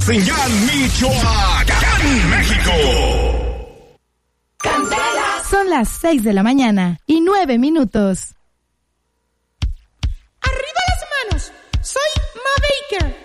Señal Michoacán, México. Candela. Son las 6 de la mañana y 9 minutos. ¡Arriba las manos! ¡Soy Ma Baker!